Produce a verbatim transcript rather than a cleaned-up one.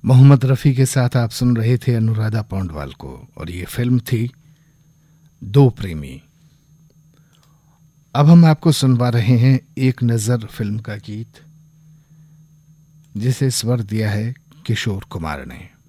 मोहम्मद रफ़ी के साथ आप सुन रहे थे अनुराधा पौंडवाल को, और ये फिल्म थी दो प्रेमी। अब हम आपको सुनवा रहे हैं एक नज़र फिल्म का गीत, जिसे स्वर दिया है किशोर कुमार ने।